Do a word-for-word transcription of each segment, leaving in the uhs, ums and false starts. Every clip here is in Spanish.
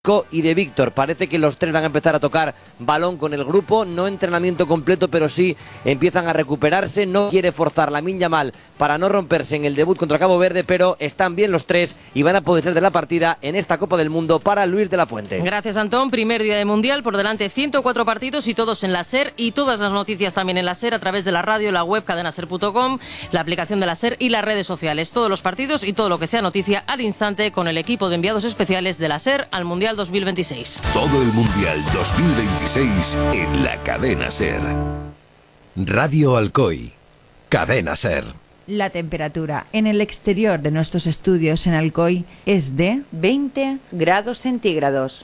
y de Víctor. Parece que los tres van a empezar a tocar balón con el grupo, no entrenamiento completo, pero sí empiezan a recuperarse. No quiere forzar Lamine Yamal para no romperse en el debut contra Cabo Verde, pero están bien los tres y van a poder ser de la partida en esta Copa del Mundo para Luis de la Fuente. Gracias, Antón. Primer día de Mundial, por delante ciento cuatro partidos y todos en la SER, y todas las noticias también en la SER a través de la radio, la web cadena ser punto com, la aplicación de la SER y las redes sociales. Todos los partidos y todo lo que sea noticia al instante con el equipo de enviados especiales de la SER al Mundial dos mil veintiséis. Todo el Mundial dos mil veintiséis en la cadena SER. Radio Alcoy, cadena SER. La temperatura en el exterior de nuestros estudios en Alcoy es de veinte grados centígrados.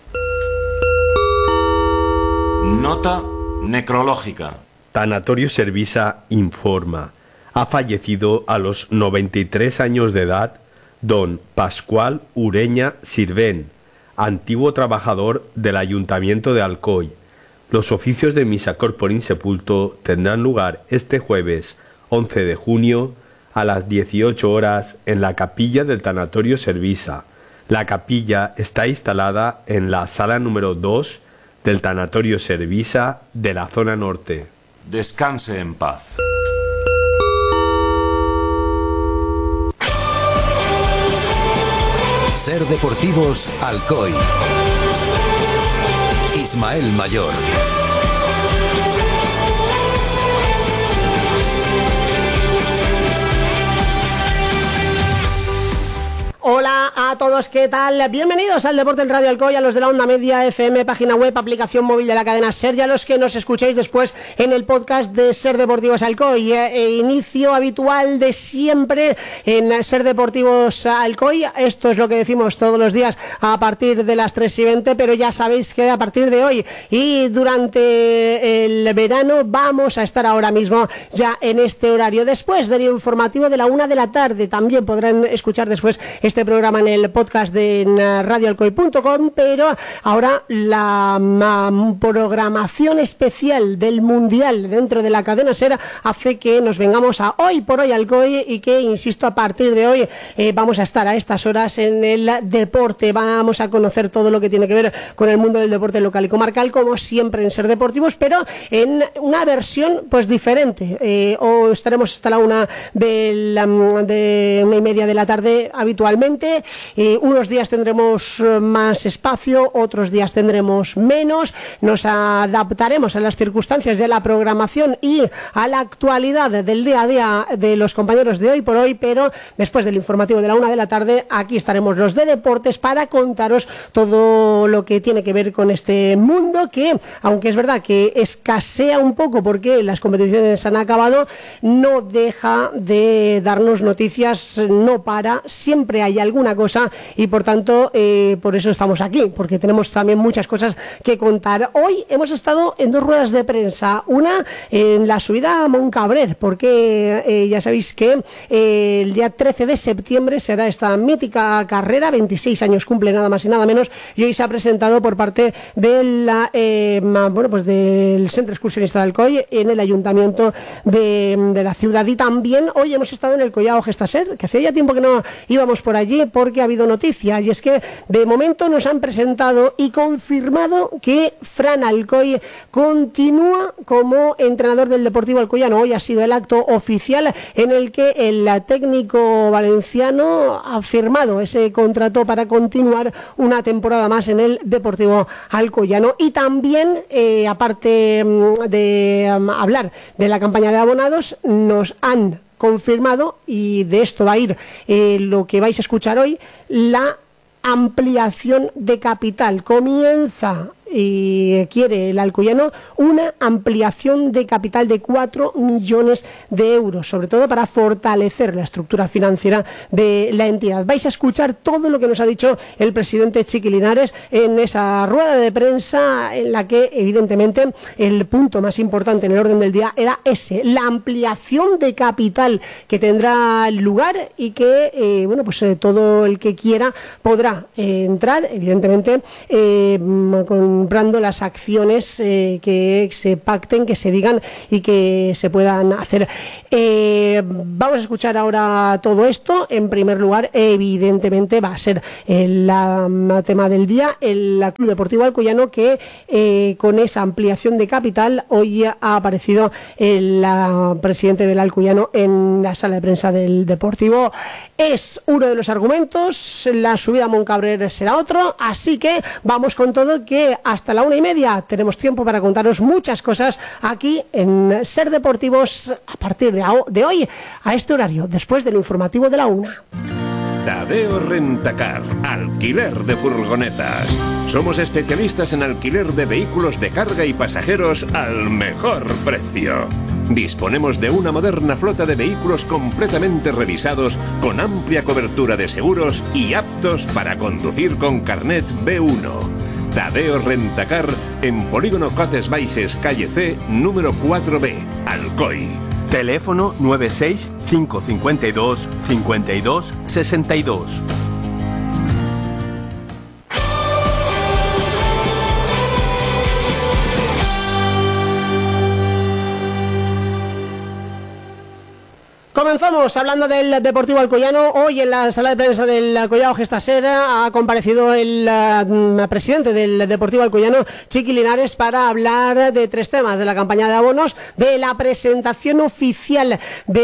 Nota necrológica. Tanatorio Servisa informa. Ha fallecido a los noventa y tres años de edad don Pascual Ureña Sirvén, antiguo trabajador del Ayuntamiento de Alcoy. Los oficios de misa corpore insepulto tendrán lugar este jueves once de junio a las dieciocho horas en la capilla del Tanatorio Servisa. La capilla está instalada en la sala número dos del Tanatorio Servisa de la zona norte. Descanse en paz. SER Deportivos Alcoy. Ismael Mayor. Hola a todos, ¿qué tal? Bienvenidos al Deporte en Radio Alcoy, a los de la Onda Media F M, página web, aplicación móvil de la cadena SER, y a los que nos escucháis después en el podcast de SER Deportivos Alcoy. Eh, inicio habitual de siempre en SER Deportivos Alcoy. Esto es lo que decimos todos los días a partir de las tres y veinte, pero ya sabéis que a partir de hoy y durante el verano vamos a estar ahora mismo ya en este horario. Después del informativo de la una de la tarde también podrán escuchar después este programa en el podcast de radio alcoy punto com, pero ahora la um, programación especial del Mundial dentro de la cadena SER hace que nos vengamos a Hoy por Hoy Alcoy y que, insisto, a partir de hoy eh, vamos a estar a estas horas en el deporte. Vamos a conocer todo lo que tiene que ver con el mundo del deporte local y comarcal, como siempre en SER Deportivos, pero en una versión pues diferente. Eh, o estaremos hasta la una de, la, de una y media de la tarde habitualmente. Eh, unos días tendremos más espacio, otros días tendremos menos. Nos adaptaremos a las circunstancias de la programación y a la actualidad del día a día de los compañeros de Hoy por Hoy, pero después del informativo de la una de la tarde, aquí estaremos los de deportes para contaros todo lo que tiene que ver con este mundo que, aunque es verdad que escasea un poco porque las competiciones han acabado, no deja de darnos noticias, no para, siempre hay alguna cosa y por tanto eh, por eso estamos aquí, porque tenemos también muchas cosas que contar. Hoy hemos estado en dos ruedas de prensa, una en la subida a Moncabrer, porque eh, ya sabéis que eh, el día trece de septiembre será esta mítica carrera, veintiséis años cumple nada más y nada menos, y hoy se ha presentado por parte de la, eh, bueno, pues del Centro Excursionista de Alcoy en el Ayuntamiento de, de la ciudad. Y también hoy hemos estado en el Collao Gestaser, que hacía ya tiempo que no íbamos por allí porque ha habido noticia, y es que de momento nos han presentado y confirmado que Fran Alcoy continúa como entrenador del Deportivo Alcoyano. Hoy ha sido el acto oficial en el que el técnico valenciano ha firmado ese contrato para continuar una temporada más en el Deportivo Alcoyano. Y también, eh, aparte de um, hablar de la campaña de abonados, nos han confirmado, y de esto va a ir eh, lo que vais a escuchar hoy, la ampliación de capital. Comienza y quiere el alcoyano una ampliación de capital de cuatro millones de euros, sobre todo para fortalecer la estructura financiera de la entidad. Vais a escuchar todo lo que nos ha dicho el presidente Chiqui Linares en esa rueda de prensa, en la que evidentemente el punto más importante en el orden del día era ese, la ampliación de capital que tendrá lugar y que eh, bueno pues eh, todo el que quiera podrá eh, entrar, evidentemente eh, con comprando las acciones eh, que se pacten, que se digan y que se puedan hacer. Eh, vamos a escuchar ahora todo esto. En primer lugar, evidentemente va a ser el la, tema del día, el la Club Deportivo Alcoyano, que eh, con esa ampliación de capital hoy ha aparecido el la, presidente del Alcoyano en la sala de prensa del Deportivo. Es uno de los argumentos, la subida a Moncabrer será otro, así que vamos con todo, que hasta la una y media tenemos tiempo para contaros muchas cosas aquí en Ser Deportivos a partir de, de hoy, a este horario, después del informativo de la una. Tadeo Rentacar, alquiler de furgonetas. Somos especialistas en alquiler de vehículos de carga y pasajeros al mejor precio. Disponemos de una moderna flota de vehículos completamente revisados, con amplia cobertura de seguros y aptos para conducir con carnet B uno. Tadeo Rentacar, en Polígono Cotes Baixes, calle C, número cuatro B, Alcoy. Teléfono nueve seis cinco cinco dos cinco dos seis dos. Comenzamos hablando del Deportivo Alcoyano. Hoy en la sala de prensa del Collao Gestaser ha comparecido el uh, presidente del Deportivo Alcoyano, Chiqui Linares, para hablar de tres temas: de la campaña de abonos, de la presentación oficial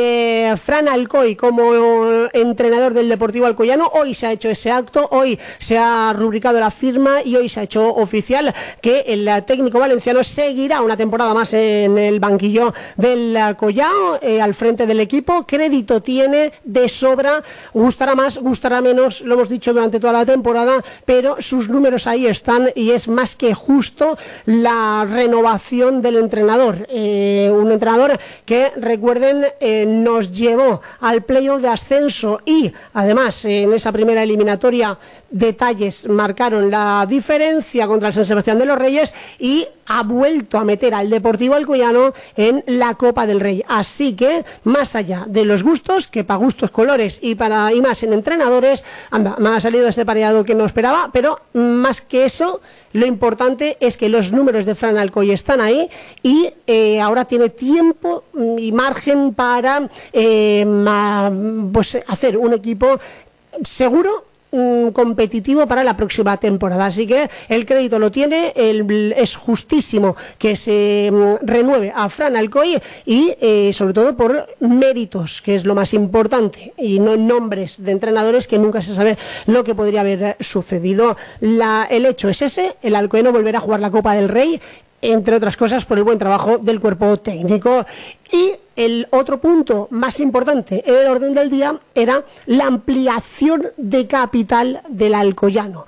de Fran Alcoy como entrenador del Deportivo Alcoyano. Hoy se ha hecho ese acto, hoy se ha rubricado la firma y hoy se ha hecho oficial que el técnico valenciano seguirá una temporada más en el banquillo del Collao, eh, al frente del equipo. Crédito tiene de sobra, gustará más, gustará menos, lo hemos dicho durante toda la temporada, pero sus números ahí están y es más que justo la renovación del entrenador. Eh, un entrenador que, recuerden, eh, nos llevó al playoff de ascenso y además eh, en esa primera eliminatoria detalles marcaron la diferencia contra el San Sebastián de los Reyes y ha vuelto a meter al Deportivo Alcoyano en la Copa del Rey. Así que, más allá de los gustos, que para gustos colores y para y más en entrenadores, anda, me ha salido este pareado que no esperaba, pero más que eso, lo importante es que los números de Fran Alcoy están ahí y eh, ahora tiene tiempo y margen para eh, ma, pues, hacer un equipo seguro, competitivo para la próxima temporada. Así que el crédito lo tiene, el, es justísimo que se um, renueve a Fran Alcoy y eh, sobre todo por méritos, que es lo más importante, y no nombres de entrenadores que nunca se sabe lo que podría haber sucedido. La, el hecho es ese: el Alcoyano volverá a jugar la Copa del Rey, entre otras cosas por el buen trabajo del cuerpo técnico. Y el otro punto más importante en el orden del día era la ampliación de capital del Alcoyano.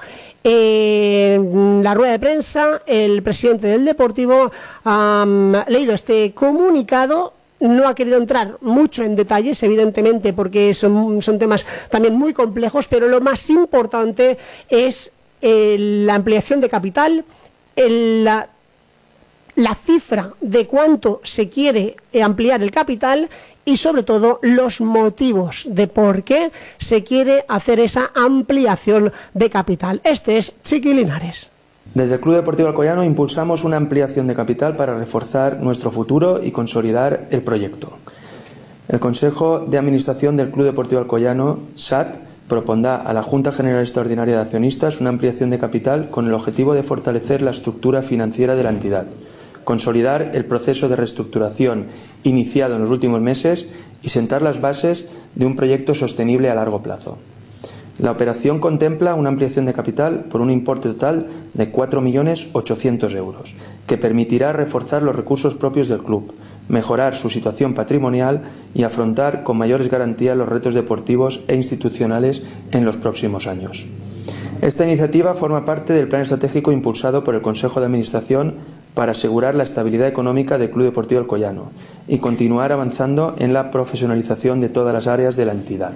En la rueda de prensa, el presidente del Deportivo ha um, leído este comunicado. No ha querido entrar mucho en detalles, evidentemente, porque son, son temas también muy complejos, pero lo más importante es eh, la ampliación de capital, el, la la cifra de cuánto se quiere ampliar el capital y sobre todo los motivos de por qué se quiere hacer esa ampliación de capital. Este es Chiqui Linares. Desde el Club Deportivo Alcoyano impulsamos una ampliación de capital para reforzar nuestro futuro y consolidar el proyecto. El Consejo de Administración del Club Deportivo Alcoyano, S A T, propondrá a la Junta General Extraordinaria de Accionistas una ampliación de capital con el objetivo de fortalecer la estructura financiera de la entidad, consolidar el proceso de reestructuración iniciado en los últimos meses y sentar las bases de un proyecto sostenible a largo plazo. La operación contempla una ampliación de capital por un importe total de cuatro millones ochocientos euros, que permitirá reforzar los recursos propios del club, mejorar su situación patrimonial y afrontar con mayores garantías los retos deportivos e institucionales en los próximos años. Esta iniciativa forma parte del plan estratégico impulsado por el Consejo de Administración para asegurar la estabilidad económica del Club Deportivo Alcoyano y continuar avanzando en la profesionalización de todas las áreas de la entidad.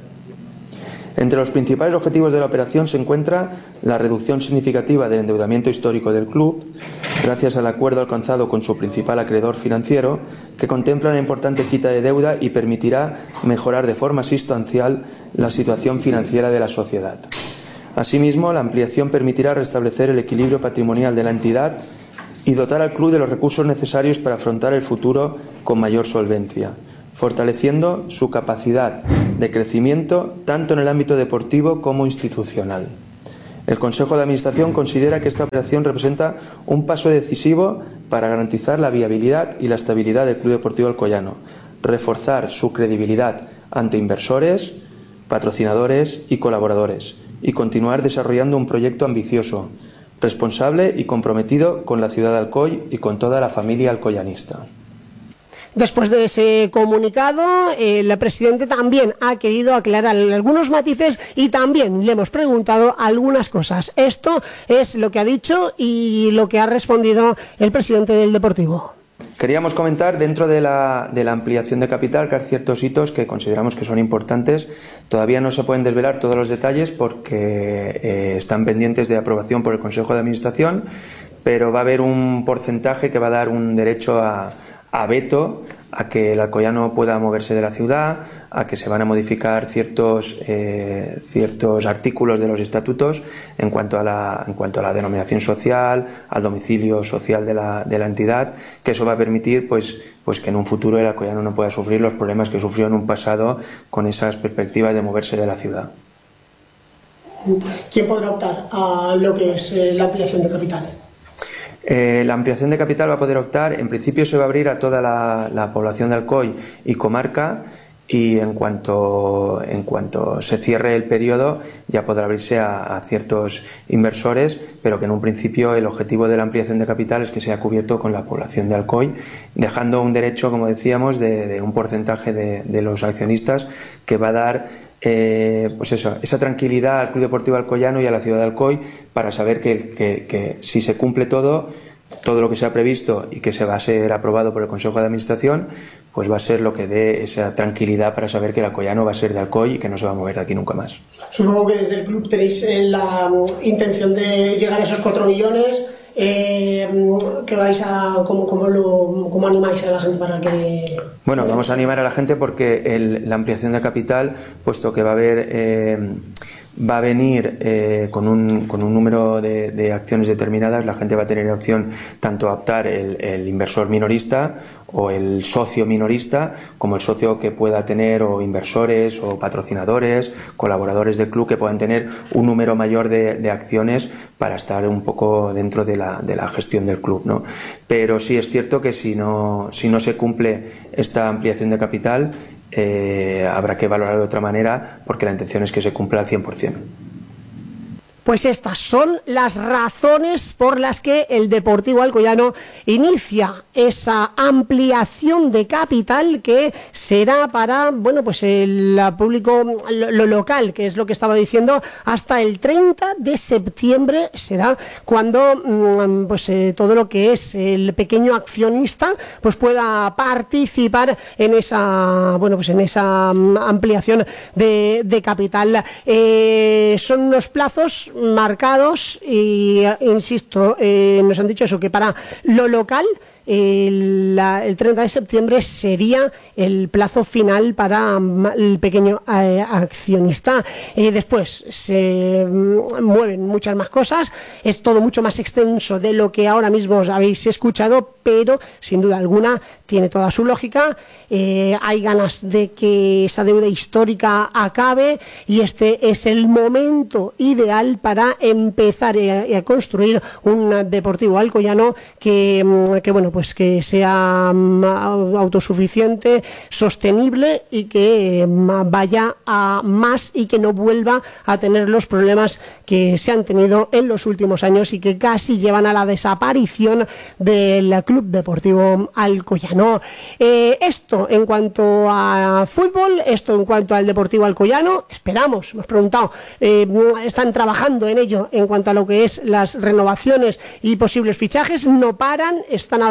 Entre los principales objetivos de la operación se encuentra la reducción significativa del endeudamiento histórico del club, gracias al acuerdo alcanzado con su principal acreedor financiero, que contempla una importante quita de deuda y permitirá mejorar de forma sustancial la situación financiera de la sociedad. Asimismo, la ampliación permitirá restablecer el equilibrio patrimonial de la entidad y dotar al club de los recursos necesarios para afrontar el futuro con mayor solvencia, fortaleciendo su capacidad de crecimiento tanto en el ámbito deportivo como institucional. El Consejo de Administración considera que esta operación representa un paso decisivo para garantizar la viabilidad y la estabilidad del Club Deportivo Alcoyano, reforzar su credibilidad ante inversores, patrocinadores y colaboradores, y continuar desarrollando un proyecto ambicioso, responsable y comprometido con la ciudad de Alcoy y con toda la familia alcoyanista. Después de ese comunicado, el presidente también ha querido aclarar algunos matices y también le hemos preguntado algunas cosas. Esto es lo que ha dicho y lo que ha respondido el presidente del Deportivo. Queríamos comentar dentro de la, de la ampliación de capital que hay ciertos hitos que consideramos que son importantes. Todavía no se pueden desvelar todos los detalles porque eh, están pendientes de aprobación por el Consejo de Administración, pero va a haber un porcentaje que va a dar un derecho a, a veto a que el alcoyano pueda moverse de la ciudad, a que se van a modificar ciertos eh, ciertos artículos de los estatutos en cuanto a la en cuanto a la denominación social, al domicilio social de la, de la entidad, que eso va a permitir pues pues que en un futuro el alcoyano no pueda sufrir los problemas que sufrió en un pasado con esas perspectivas de moverse de la ciudad. ¿Quién podrá optar a lo que es eh, la ampliación de capital? Eh, la ampliación de capital va a poder optar, en principio se va a abrir a toda la, la población de Alcoy y comarca, y en cuanto, en cuanto se cierre el periodo ya podrá abrirse a, a ciertos inversores, pero que en un principio el objetivo de la ampliación de capital es que sea cubierto con la población de Alcoy, dejando un derecho, como decíamos, de, de un porcentaje de, de los accionistas que va a dar Eh, pues eso, esa tranquilidad al Club Deportivo Alcoyano y a la ciudad de Alcoy para saber que, que, que si se cumple todo, todo lo que se ha previsto y que se va a ser aprobado por el Consejo de Administración, pues va a ser lo que dé esa tranquilidad para saber que el alcoyano va a ser de Alcoy y que no se va a mover de aquí nunca más. Supongo que desde el club tenéis la intención de llegar a esos cuatro millones. Eh, que vais a cómo, cómo, lo, cómo animáis a la gente para que... Bueno, vamos a animar a la gente porque el, la ampliación de capital, puesto que va a haber eh, va a venir eh, con, un, con un número de, de acciones determinadas, la gente va a tener opción tanto a optar el, el inversor minorista o el socio minorista, como el socio que pueda tener o inversores o patrocinadores, colaboradores del club que puedan tener un número mayor de, de acciones para estar un poco dentro de la, de la gestión del club, ¿no? Pero sí es cierto que si no, si no se cumple esta ampliación de capital, eh, habrá que valorar de otra manera, porque la intención es que se cumpla al cien por ciento. Pues estas son las razones por las que el Deportivo Alcoyano inicia esa ampliación de capital que será para, bueno, pues el público, lo, lo local, que es lo que estaba diciendo, hasta el treinta de septiembre será cuando pues eh, todo lo que es el pequeño accionista pues pueda participar en esa, bueno, pues en esa ampliación de, de capital. Eh, son unos plazos marcados y, insisto, eh, nos han dicho eso, que para lo local el, la, el treinta de septiembre sería el plazo final para el pequeño eh, accionista. Eh, después se mueven muchas más cosas, es todo mucho más extenso de lo que ahora mismo os habéis escuchado, pero sin duda alguna tiene toda su lógica. Eh, hay ganas de que esa deuda histórica acabe y este es el momento ideal para empezar a, a construir un Deportivo Alcoyano que, que bueno, pues que sea autosuficiente, sostenible y que vaya a más y que no vuelva a tener los problemas que se han tenido en los últimos años y que casi llevan a la desaparición del Club Deportivo Alcoyano. Eh, esto en cuanto a fútbol, esto en cuanto al Deportivo Alcoyano. Esperamos, hemos preguntado, eh, están trabajando en ello en cuanto a lo que es las renovaciones y posibles fichajes, no paran, están ahora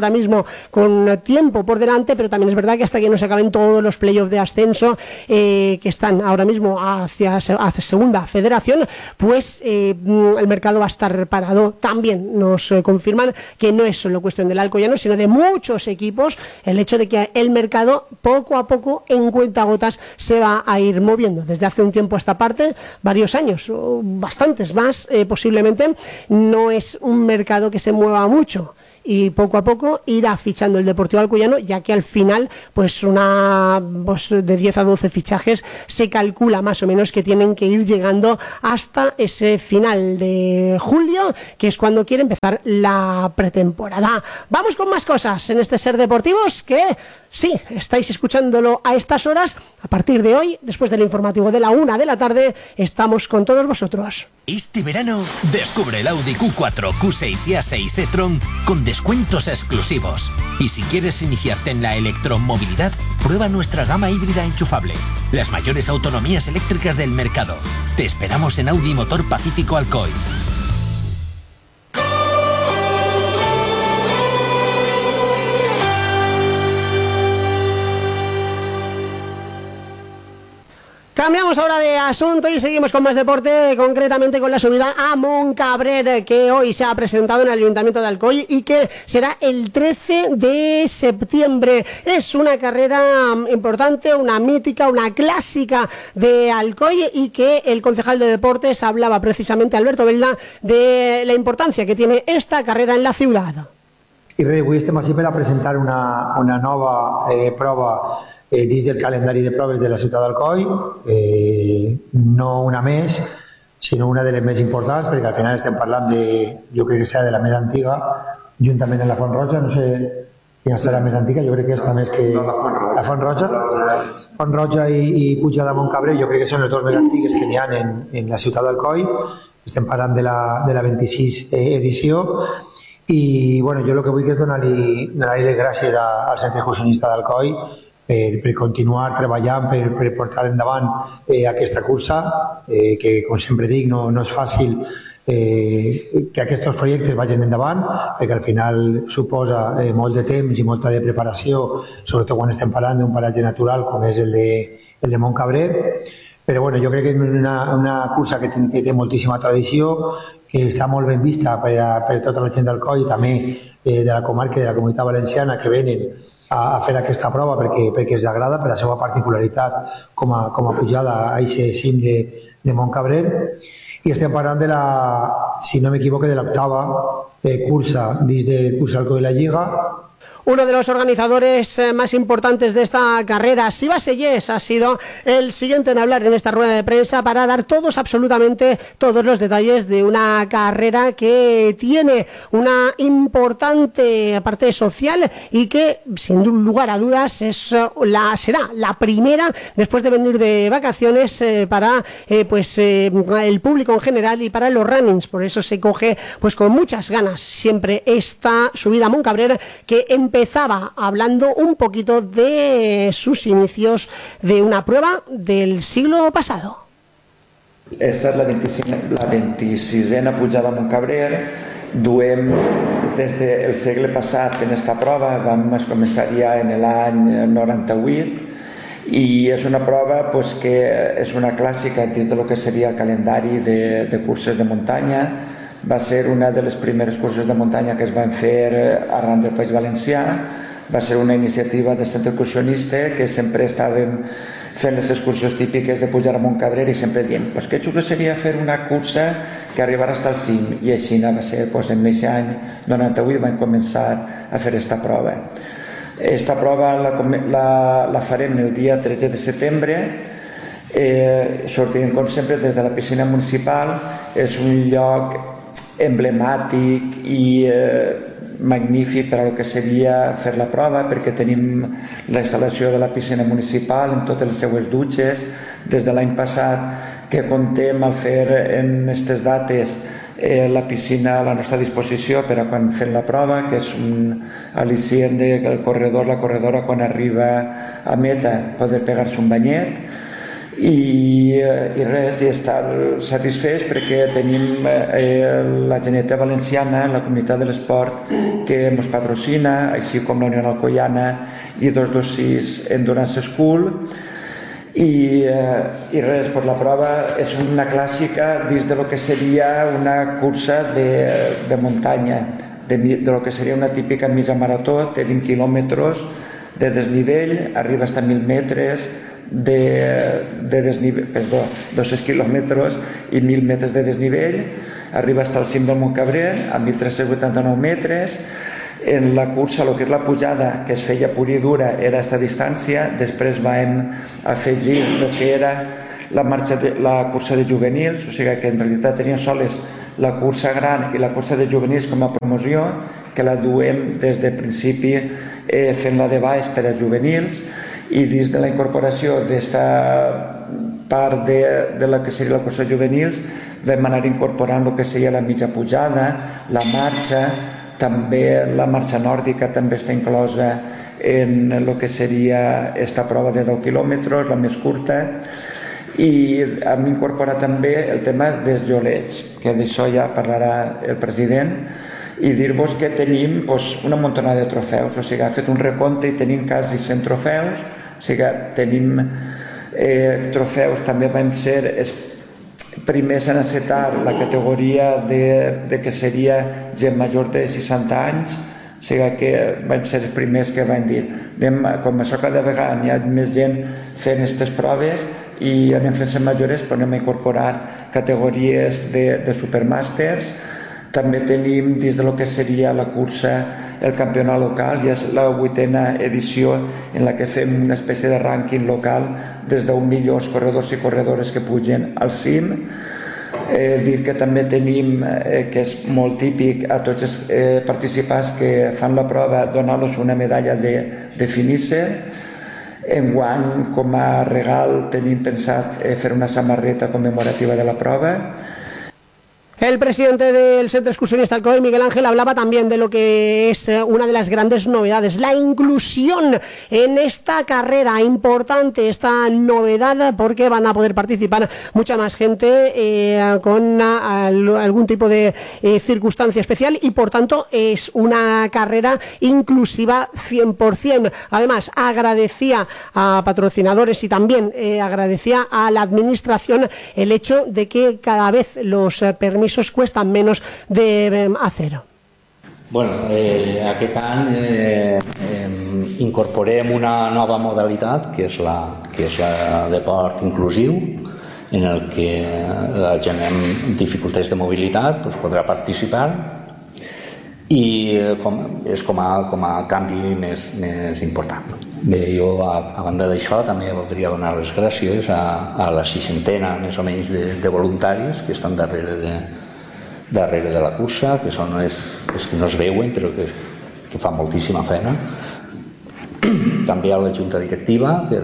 ahora mismo con tiempo por delante, pero también es verdad que hasta que no se acaben todos los playoffs de ascenso eh, que están ahora mismo hacia, hacia segunda federación, pues eh, el mercado va a estar parado. También nos eh, confirman que no es solo cuestión del Alcoyano, sino de muchos equipos, el hecho de que el mercado poco a poco, en cuentagotas, se va a ir moviendo. Desde hace un tiempo a esta parte, varios años, o bastantes más eh, posiblemente, no es un mercado que se mueva mucho. Y poco a poco irá fichando el Deportivo Alcoyano, ya que al final, pues una pues de diez a doce fichajes se calcula más o menos que tienen que ir llegando hasta ese final de julio, que es cuando quiere empezar la pretemporada. Vamos con más cosas en este Ser Deportivos, que sí, estáis escuchándolo a estas horas. A partir de hoy, después del informativo de la una de la tarde, estamos con todos vosotros. Este verano, descubre el Audi Q cuatro, Q seis y A seis e-tron con descuentos exclusivos. Y si quieres iniciarte en la electromovilidad, prueba nuestra gama híbrida enchufable. Las mayores autonomías eléctricas del mercado. Te esperamos en Audi Motor Pacífico Alcoy. Cambiamos ahora de asunto y seguimos con más deporte, concretamente con la subida a Moncabrer, que hoy se ha presentado en el Ayuntamiento de Alcoy y que será el trece de septiembre. Es una carrera importante, una mítica, una clásica de Alcoy, y que el concejal de deportes hablaba precisamente, Alberto Belda, de la importancia que tiene esta carrera en la ciudad. I res, avui estem així per a presentar una, una nova eh, prova eh, dins del calendari de proves de la ciutat d'Alcoi, eh, no una més, sinó una de les més importants, perquè al final estem parlant de, jo crec que serà de la més antiga, juntament amb la Font Roja, no sé quina serà la més antiga, jo crec que esta més que no, la Font Roja. La Font Roja, Font Roja i, i Puja de Montcabrer, jo crec que són les dues més antigues que n'hi ha en, en la ciutat d'Alcoi. Estem parlant de la, de la vint-i-sis edició. I bueno, jo el que vull és donar-li donar les gràcies a, al Centre Excursionista d'Alcoi per, per continuar treballant, per, per portar endavant eh, aquesta cursa, eh, que com sempre dic no, no és fàcil eh, que aquests projectes vagin endavant, perquè al final suposa eh, molt de temps i molta de preparació, sobretot quan estem parlant d'un paratge natural com és el de, el de Montcabrer. Però bueno, jo crec que és una, una cursa que té, que té moltíssima tradició, que està molt ben vista per, a, per tota la gent d'Alcoi i també eh, de la comarca i de la Comunitat Valenciana, que venen a, a fer aquesta prova perquè, perquè els agrada, per la seva particularitat com a, com a pujada a aquest cim de, de Montcabrer. I estem parlant de la, si no m'equivoco, de l'octava eh, cursa dins de Cursa Alcoi de la Lliga. Uno de los organizadores eh, más importantes de esta carrera, Siva Sellés, ha sido el siguiente en hablar en esta rueda de prensa para dar todos, absolutamente todos los detalles de una carrera que tiene una importante parte social y que, sin lugar a dudas, es la, será la primera después de venir de vacaciones eh, para eh, pues eh, el público en general y para los runnings. Por eso se coge pues con muchas ganas siempre esta subida a Montcabrer, que empezó Empezaba hablando un poquito de sus inicios de una prueba del siglo pasado. Esta és la vint-i-sisena pujada a Montcabrer. Duem des del segle passat fent esta prova, vam començar ja en l'any noranta-vuit, i és una prova pues, que és una clàssica dins del que seria el calendari de, de curses de muntanya. Va ser una de les primeres curses de muntanya que es van fer arran del País Valencià. Va ser una iniciativa del Centre Excursionista, que sempre estàvem fent les excursions típiques de pujar a Montcabrer i sempre dient pues que xulo seria fer una cursa que arribara fins al cim, i així va ser pues, en aquest any noranta-vuit vam començar a fer aquesta prova. Esta prova la, la, la farem el dia tretze de setembre. Eh, sortirem com sempre des de la piscina municipal. És un lloc emblemàtic i eh, magnífic per a el que seria fer la prova, perquè tenim la instal·lació de la piscina municipal en totes les seues dutxes des de l'any passat, que contem al fer en aquestes dates eh, la piscina a la nostra disposició per a quan fem la prova, que és un al·licient del corredor, la corredora quan arriba a meta poder pegar-se un banyet. i, i res, i estar satisfets perquè tenim eh, la Generalitat Valenciana, la Comunitat de l'Esport, que ens patrocina, així com la Unió Alcoiana i dos dos sis Endurance School. I, eh, i res, pues la prova és una clàssica dins de lo que seria una cursa de, de muntanya, de, de lo que seria una típica mitja marató. Té vint quilòmetres de desnivell, arriba fins a mil metres de, de desnivell, perdó, dos-cents quilòmetres i mil metres de desnivell, arriba fins al cim del Montcabrer a mil tres-cents vuitanta-nou metres. En la cursa, el que és la pujada, que es feia pura i dura, era aquesta distància. Després vam afegir el que era la, marxa de, la cursa de juvenils, o sigui que en realitat tenien soles la cursa gran i la cursa de juvenils com a promoció, que la duem des de principi eh, fent-la de baix per a juvenils, i dins de la incorporació d'esta part de, de la que seria la cursa de juvenils vam anar incorporant el que seria la mitja pujada, la marxa. També la marxa nòrdica també està inclosa en el que seria esta prova de deu quilòmetres, la més curta, i hem incorporat també el tema dels jolets, que d'això ja parlarà el president, i dir-vos que tenim pues, una muntonada de trofeus, o sigui, ha fet un recompte i tenim quasi cent trofeus, o sigui, tenim eh, trofeus, també vam ser primers en encetar la categoria de, de que seria gent major de seixanta anys, o sigui que vam ser els primers que vam dir anem, com això cada vegada hi ha més gent fent aquestes proves i anem fent-se majores, però anem a incorporar categories de, de supermàsters. També tenim dins de lo que seria la cursa el campionat local, i és la vuitena edició en la que fem una espècie de rànquing local des dels millors corredors i corredores que pugen al cim. Eh, dir que també tenim, eh, que és molt típic a tots els eh, participants que fan la prova, donar-los una medalla de, de finisser. Enguany, com a regal, tenim pensat eh, fer una samarreta commemorativa de la prova. El presidente del Centro Excursionista Alcoy, Miguel Ángel, hablaba también de lo que es una de las grandes novedades, la inclusión en esta carrera. Importante esta novedad porque van a poder participar mucha más gente eh, con a, a, algún tipo de eh, circunstancia especial, y por tanto es una carrera inclusiva cien por cien. Además, agradecía a patrocinadores y también eh, agradecía a la administración el hecho de que cada vez los eh, permisos cuestan menos de eh, hacer. Bueno, eh, aquest any eh, eh, incorporem una nova modalitat que és la, que és la de port inclusiu, en el que la gent amb dificultats de mobilitat pues, podrà participar, i com, és com a, com a canvi més, més important. Bé, jo a, a banda d'això també voldria donar les gràcies a, a la seixantena més o menys de, de voluntaris que estan darrere de, darrere de la cursa, que són els, els que no es veuen però que, que fan moltíssima feina. També a la junta directiva per,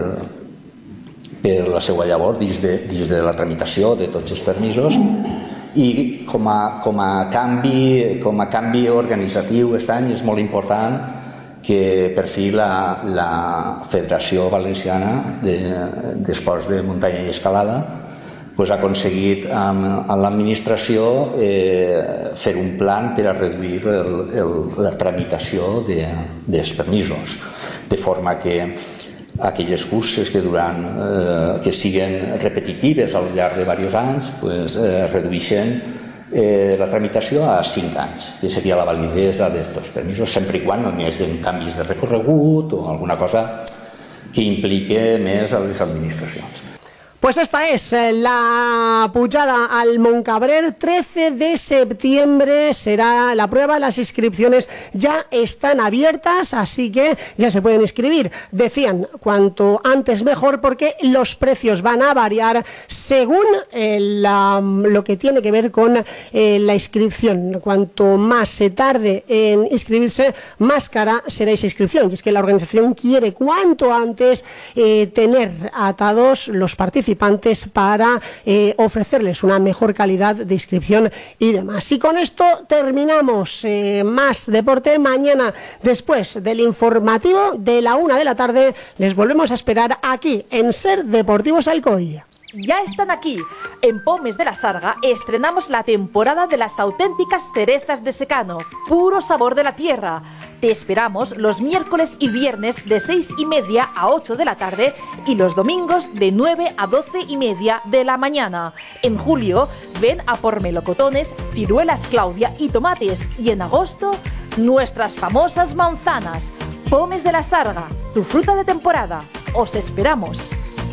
per la seva llavor dins de, dins de la tramitació de tots els permisos, i com a, com a, canvi, com a canvi organitzatiu aquest any és molt important que per fi la, la Federació Valenciana d'Esports de, de Muntanya i Escalada pues, ha aconseguit amb, amb l'administració eh, fer un plan per a reduir el, el, la tramitació de, dels permisos, de forma que aquelles curses que, duran, eh, que siguen repetitives al llarg de diversos anys pues, eh, redueixen eh, la tramitació a cinc anys, que seria la validesa d'aquests permisos, sempre i quan no hi hagi canvis de recorregut o alguna cosa que implique més a les administracions. Pues esta es la pujada al Montcabrer, trece de septiembre será la prueba, las inscripciones ya están abiertas, así que ya se pueden inscribir. Decían, cuanto antes mejor, porque los precios van a variar según eh, la, lo que tiene que ver con eh, la inscripción. Cuanto más se tarde en inscribirse, más cara será esa inscripción. Y es que la organización quiere cuanto antes eh, tener atados los participantes para eh, ofrecerles una mejor calidad de inscripción y demás. Y con esto terminamos. Eh, más deporte mañana, después del informativo de la una de la tarde, les volvemos a esperar aquí en Ser Deportivos Alcoy. Ya están aquí. En Pomes de la Sarga estrenamos la temporada de las auténticas cerezas de secano, puro sabor de la tierra. Te esperamos los miércoles y viernes de seis y media a ocho de la tarde y los domingos de nueve a doce y media de la mañana. En julio, ven a por melocotones, ciruelas Claudia y tomates. Y en agosto, nuestras famosas manzanas. Pomes de la Sarga, tu fruta de temporada. Os esperamos.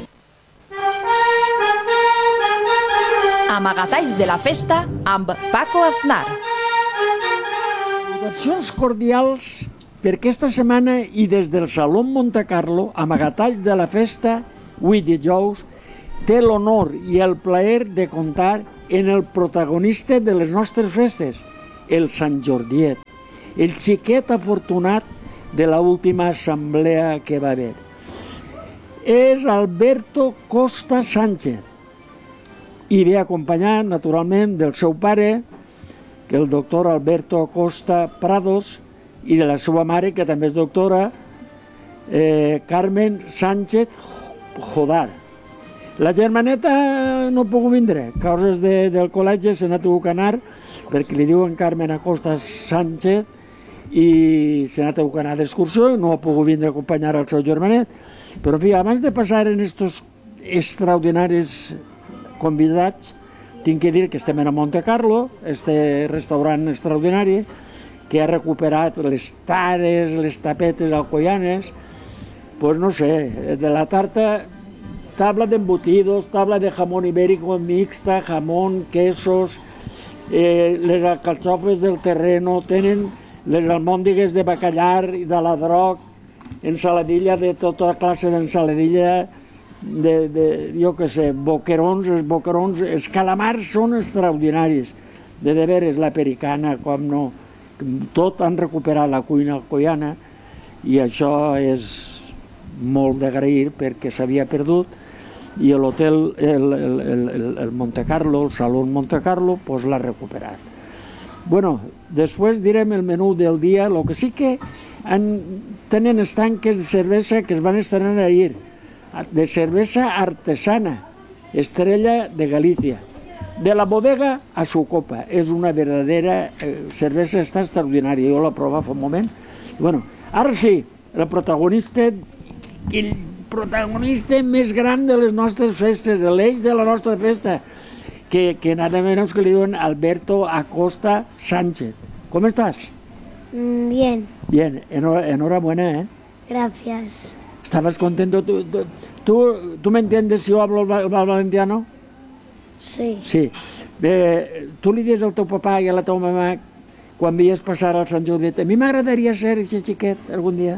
Amagatalls de la festa amb Paco Aznar. Salutacions cordials per aquesta setmana i des del Saló Montecarlo, Amagatalls de la festa, avui dijous, té l'honor i el plaer de comptar en el protagonista de les nostres festes, el Sant Jordiet, el xiquet afortunat de l'última assemblea que va haver. És Alberto Costa Sánchez i ve acompanyat, naturalment, del seu pare, que el doctor Alberto Costa Prados, i de la seva mare, que també és doctora, eh, Carmen Sánchez Jodar. La germaneta no ha pogut vindre, causes de, del col·legi se n'ha tingut que anar, perquè li diuen Carmen Acosta Sánchez, i se n'ha tingut que anar d'excursió i no ha pogut vindre a acompanyar el seu germanet. Però, en fi, abans de passar en estos extraordinaris convidats, tinc que dir que estem a Monte Carlo, este restaurant extraordinari, que ha recuperat les tares, les tapetes alcoyanes, pues no sé, de la tarta, tabla d'embutidos, tabla de jamón ibérico mixta, jamón, quesos, eh, les alcachofes del terreno, tenen les almòndigues de bacallar i de la droc, ensaladilla de tota classe d'ensaladilla, de, de, jo què sé, boquerons, els boquerons, els calamars són extraordinaris, de de veres la pericana, com no, tot han recuperat la cuina alcoiana i això és molt d'agrair perquè s'havia perdut i l'hotel, el, el, el, el Monte Carlo, el Saló Monte Carlo, pues l'ha recuperat. Bueno, després direm el menú del dia, el que sí que han, tenen estanques de cervesa que es van estrenar ahir, de cervesa artesana, Estrella de Galicia, de la bodega a su copa. És una verdadera eh, cervesa, està extraordinària, jo la prova fa un moment. Bueno, ara sí, el protagonista, el protagonista més gran de les nostres festes, l'eix de la nostra festa, que, que nada menos que li diuen Alberto Acosta Sánchez. ¿Cómo estás? Mm, bien. Bien, enhora, enhorabuena, ¿eh? Gracias. ¿Estabas contento? ¿Tú, tú, tú, tú me entiendes si yo hablo el, el valenciano? Sí. Sí. Bé, tu li dius al teu papà i a la teva mamà quan veies passar al Sant Jordi, a mi m'agradaria ser aquest xiquet algun dia?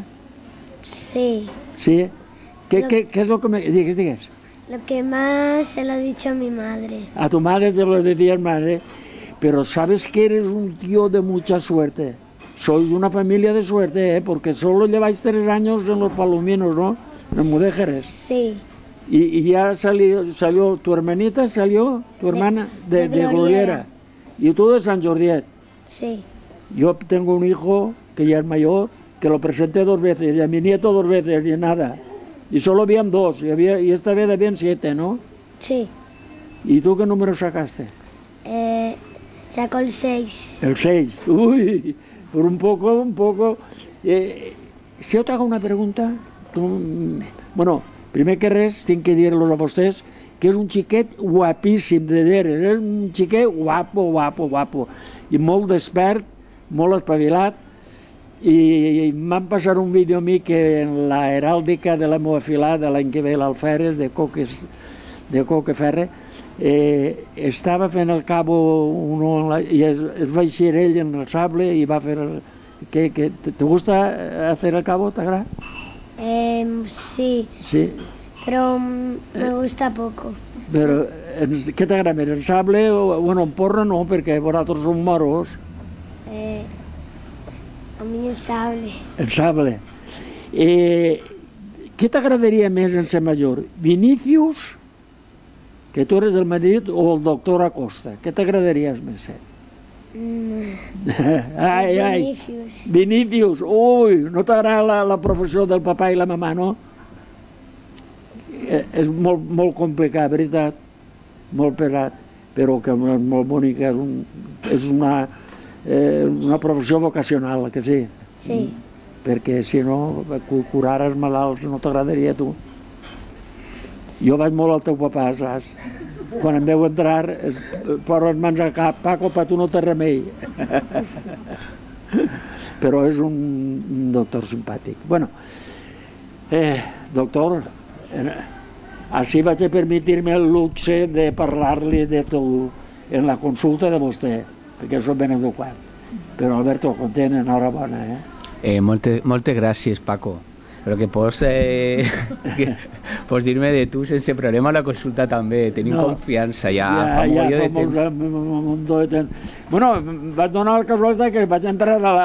Sí. Sí? ¿Qué, Lo... qué, qué es lo que me... Digues, digues. Lo que más se lo ha dicho a mi madre. A tu madre se lo decías, madre, pero sabes que eres un tío de mucha suerte. Sois una familia de suerte, ¿eh? Porque solo lleváis tres años en los Palominos, ¿no? En Mudéjares. Sí. Y, y ya salió, salió tu hermanita, salió tu hermana de, de, de Gloriera. Y tú de Sant Jordiet. Sí. Yo tengo un hijo que ya es mayor, que lo presenté dos veces, y a mi nieto dos veces, y nada. Y solo habían dos, y, había, y esta vez habían siete, ¿no? Sí. ¿Y tú qué número sacaste? Eh, sacó el seis. El seis. Uy, por un poco, un poco. Eh, si yo te hago una pregunta, tú, bueno, primer que res, tinc que dir-los a vostès que és un xiquet guapíssim, de veres, és un xiquet guapo, guapo, guapo, i molt despert, molt espavilat, i, i m'han passat un vídeo a mi que en la heràldica de la meva filada, l'any que ve l'Alferes, de Coques, de Coqueferre, eh, estava fent el cabo uno, i es, es va eixir ell en el sable i va fer... El, que, que, ¿te gusta hacer el cabo? ¿T'agrada? Eh, sí. Sí. Pero me gusta poco. Però què t'agrada més, el sable o, bueno, en porra no, perquè vosaltres som moros. Eh, a mi el sable. El sable. Eh, què t'agradaria més en ser major? Vinícius, que tu eres del Madrid, o el doctor Acosta? Què t'agradaria més ser? Mm. ai, ai. Vinícius. Vinícius, ui, no t'agrada la, la professió del papà i la mamà, no? és molt, molt complicat, veritat, molt pesat, però que és molt bonica, és, un, és una, eh, una professió vocacional, que sí? Sí. Perquè si no, curar els malalts no t'agradaria a tu. Jo vaig molt al teu papà, saps? Quan em veu entrar, es posa les mans al cap, Paco, per tu no té remei. Però és un doctor simpàtic. Bueno, eh, doctor, eh, així vaig a permetir-me el luxe de parlar-li de tu en la consulta de vostè, perquè soc ben educat. Però Alberto, content, enhorabona, eh? Eh, molte, moltes gràcies, Paco. Però que pots, eh, que pots dir-me de tu sense problema a la consulta també. Tenim no, confiança, ja, ja fa molt ja de temps. Molt, molt de temps. Bueno, vaig donar la casualitat que vaig entrar a la